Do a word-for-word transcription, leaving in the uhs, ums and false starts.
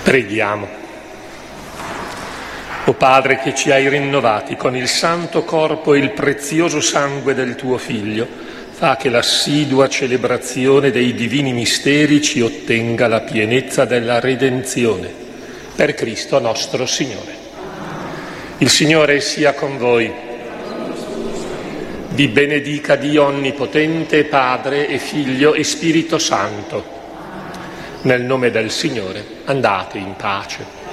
Preghiamo. O Padre, che ci hai rinnovati con il santo corpo e il prezioso sangue del tuo Figlio, fa che l'assidua celebrazione dei divini misteri ci ottenga la pienezza della redenzione. Per Cristo nostro Signore. Il Signore sia con voi. Vi benedica Dio Onnipotente, Padre e Figlio e Spirito Santo. Nel nome del Signore andate in pace.